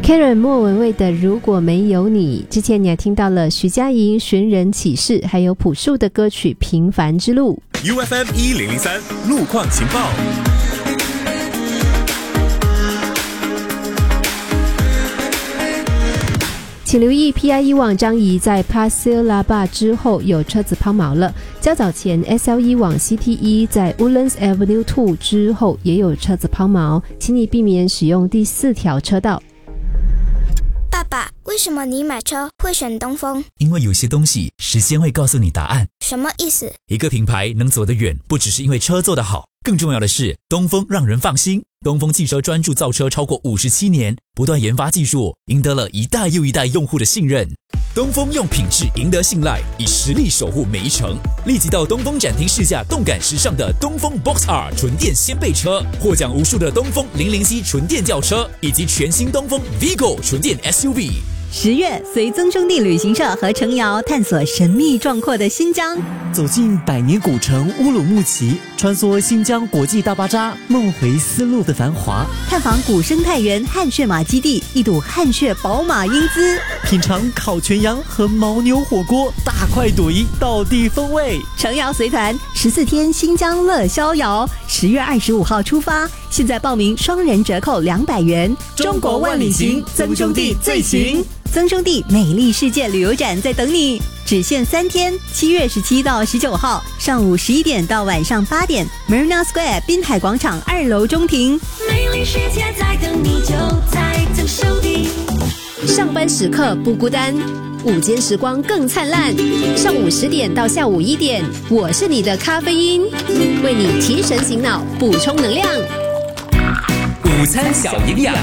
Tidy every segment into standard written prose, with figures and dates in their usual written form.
Karen 莫文蔚的如果没有你，之前你还听到了徐佳莹寻人启事，还有朴树的歌曲平凡之路。 UFM 1003路况情报。 请留意 PIE 往张仪在 Pasir Laba 之后有车子抛锚了，较早前 SL1 往 CT1 在 Woodlands Avenue 2之后也有车子抛锚，请你避免使用第4条车道。 爸爸，为什么你买车会选东风？ 因为有些东西时间会告诉你答案。 什么意思？ 一个品牌能走得远，不只是因为车做得好，更重要的是东风让人放心。东风汽车专注造车超过57年，不断研发技术，赢得了一代又一代用户的信任。东风用品质赢得信赖，以实力守护每一程。立即到东风展厅试驾动感时尚的东风 Box R 纯电掀背车，获奖无数的东风007纯电轿车，以及全新东风 Vigo 纯电 SUV。 10月，随曾兄弟旅行社和程瑶探索神秘壮阔的新疆， 走进百年古城乌鲁木齐，穿梭新疆国际大巴扎，梦回丝路的繁华， 探访古生态园汗血马基地，一睹汗血宝马英姿， 品尝烤全羊和牦牛火锅，大快朵颐，道地风味。 程瑶随团14天新疆乐逍遥，10月25号出发，现在报名双人折扣200元。 中国万里行，曾兄弟最行。 曾兄弟美丽世界旅游展在等你，只限3天，7月17到19号，上午11点到晚上8点 ，Marina Square 滨海广场2楼中庭。 美丽世界在等你，就在曾兄弟。 上班时刻不孤单，午间时光更灿烂。上午10点到下午1点，我是你的咖啡因，为你提神醒脑，补充能量。 午餐小营养。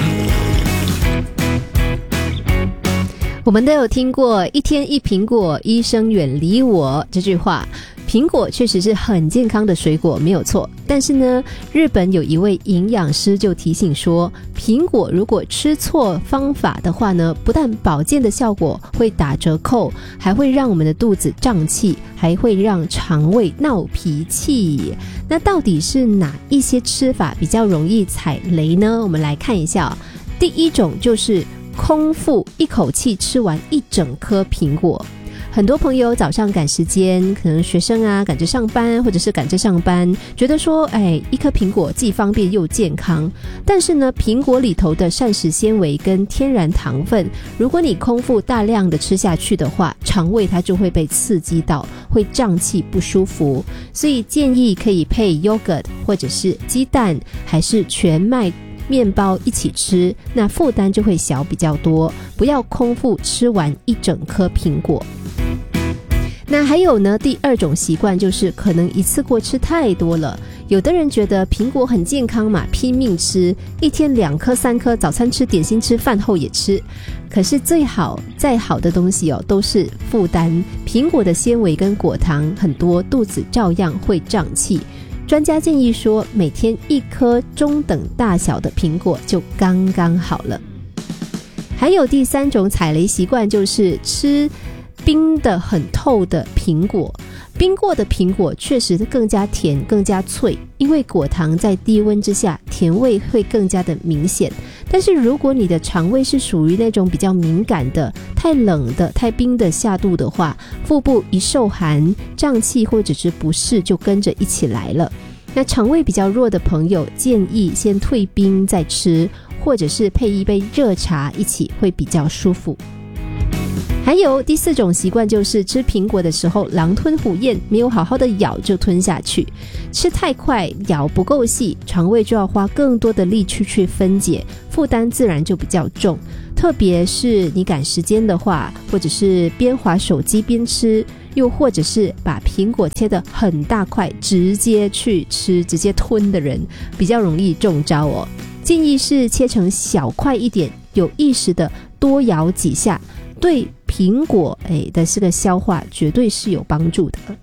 我们都有听过一天一苹果，医生远离我这句话。苹果确实是很健康的水果，没有错。但是呢，日本有一位营养师就提醒说，苹果如果吃错方法的话呢，不但保健的效果会打折扣，还会让我们的肚子胀气，还会让肠胃闹脾气。那到底是哪一些吃法比较容易踩雷呢？我们来看一下。第一种就是空腹一口气吃完一整颗苹果。很多朋友早上赶时间，可能学生啊赶着上班，或者是赶着上班，觉得说一颗苹果既方便又健康。但是呢，苹果里头的膳食纤维跟天然糖分，如果你空腹大量的吃下去的话，肠胃它就会被刺激到，会胀气不舒服。所以建议可以配 yogurt 或者是鸡蛋，还是全麦面包一起吃，那负担就会小比较多。不要空腹吃完一整颗苹果。那还有呢，第二种习惯就是可能一次过吃太多了。有的人觉得苹果很健康嘛，拼命吃，一天2颗3颗，早餐吃，点心吃，饭后也吃。可是再好的东西都是负担。苹果的纤维跟果糖很多，肚子照样会胀气。专家建议说，每天1颗中等大小的苹果就刚刚好了。还有第3种踩雷习惯，就是吃冰的很透的苹果。冰过的苹果确实更加甜，更加脆，因为果糖在低温之下，甜味会更加的明显。但是如果你的肠胃是属于那种比较敏感的，太冷的、太冰的下肚的话，腹部一受寒，胀气或者是不适就跟着一起来了。那肠胃比较弱的朋友，建议先退冰再吃，或者是配一杯热茶一起，会比较舒服。还有第4种习惯，就是吃苹果的时候狼吞虎咽，没有好好的咬就吞下去。吃太快，咬不够细，肠胃就要花更多的力气去分解，负担自然就比较重。特别是你赶时间的话，或者是边滑手机边吃，又或者是把苹果切得很大块直接去吃，直接吞的人，比较容易中招哦。建议是切成小块一点，有意识的多咬几下，对苹果的这个消化绝对是有帮助的。